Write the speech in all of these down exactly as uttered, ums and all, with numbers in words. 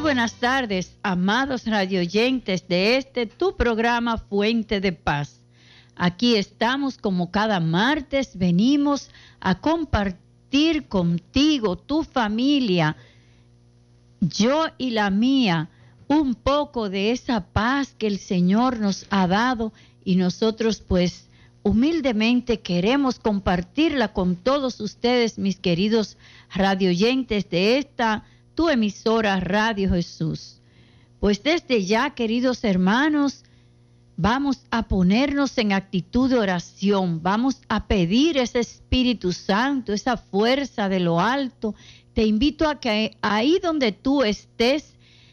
buenas tardes, amados radioyentes de este tu programa Fuente de Paz. Aquí estamos como cada martes, venimos a compartir contigo, tu familia, yo y la mía, un poco de esa paz que el Señor nos ha dado y nosotros pues humildemente queremos compartirla con todos ustedes, mis queridos radioyentes de esta tu emisora Radio Jesús. Pues desde ya, queridos hermanos, vamos a ponernos en actitud de oración, vamos a pedir ese Espíritu Santo, esa fuerza de lo alto. Te invito a que ahí donde tú estés,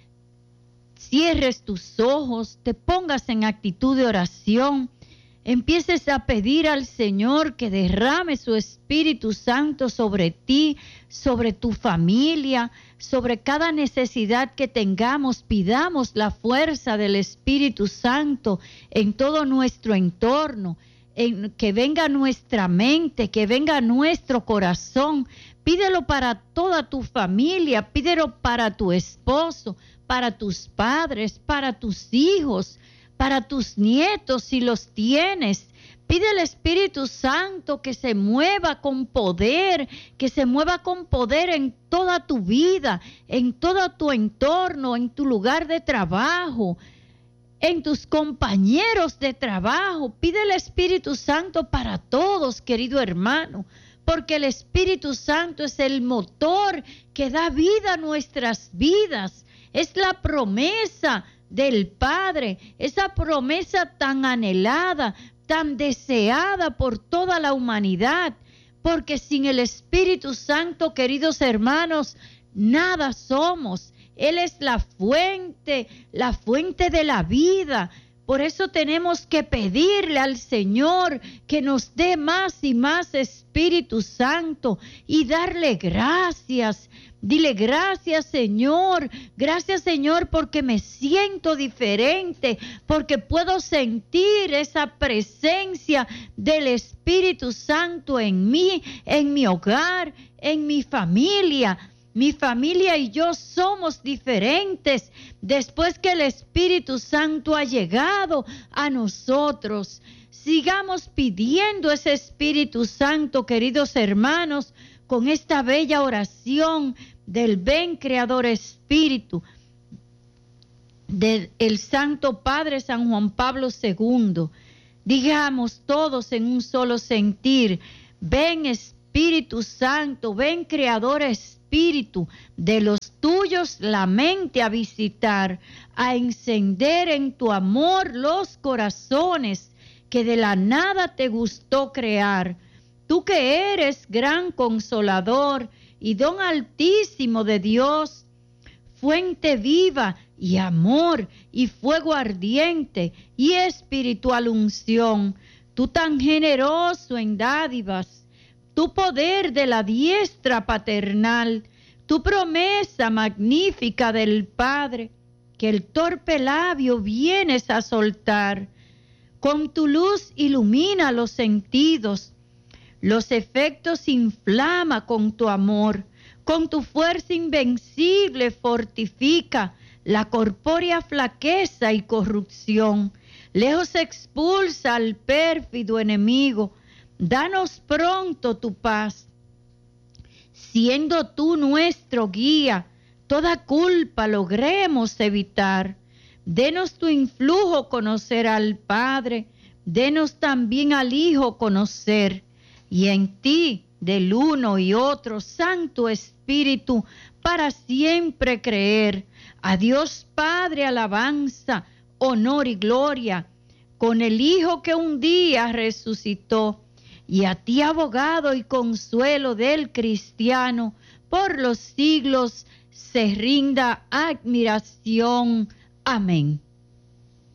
cierres tus ojos, te pongas en actitud de oración, empieces a pedir al Señor que derrame su Espíritu Santo sobre ti, sobre tu familia, sobre cada necesidad que tengamos. Pidamos la fuerza del Espíritu Santo en todo nuestro entorno, en que venga a nuestra mente, que venga a nuestro corazón. Pídelo para toda tu familia, pídelo para tu esposo, para tus padres, para tus hijos, para tus nietos si los tienes. Pide al Espíritu Santo que se mueva con poder, que se mueva con poder en toda tu vida, en todo tu entorno, en tu lugar de trabajo, en tus compañeros de trabajo. Pide al Espíritu Santo para todos, querido hermano, porque el Espíritu Santo es el motor que da vida a nuestras vidas. Es la promesa del Padre, esa promesa tan anhelada, tan deseada por toda la humanidad, porque sin el Espíritu Santo, queridos hermanos, nada somos. Él es la fuente, la fuente de la vida. Por eso tenemos que pedirle al Señor que nos dé más y más Espíritu Santo y darle gracias. Dile gracias, Señor, gracias, Señor, porque me siento diferente, porque puedo sentir esa presencia del Espíritu Santo en mí, en mi hogar, en mi familia. Mi familia y yo somos diferentes después que el Espíritu Santo ha llegado a nosotros. Sigamos pidiendo ese Espíritu Santo, queridos hermanos, con esta bella oración del Ven Creador Espíritu, del Santo Padre San Juan Pablo segundo. Digamos todos en un solo sentir: ven Espíritu Santo, ven Creador Espíritu, de los tuyos la mente a visitar, a encender en tu amor los corazones que de la nada te gustó crear. Tú que eres gran consolador y don altísimo de Dios, fuente viva y amor y fuego ardiente y espiritual unción, tú tan generoso en dádivas, tu poder de la diestra paternal, tu promesa magnífica del Padre, que el torpe labio vienes a soltar, con tu luz ilumina los sentidos, los efectos inflama con tu amor, con tu fuerza invencible fortifica la corpórea flaqueza y corrupción. Lejos expulsa al pérfido enemigo, danos pronto tu paz. Siendo tú nuestro guía, toda culpa logremos evitar. Denos tu influjo conocer al Padre, denos también al Hijo conocer. Y en ti, del uno y otro, Santo Espíritu, para siempre creer. A Dios Padre alabanza, honor y gloria, con el Hijo que un día resucitó. Y a ti, abogado y consuelo del cristiano, por los siglos se rinda admiración. Amén.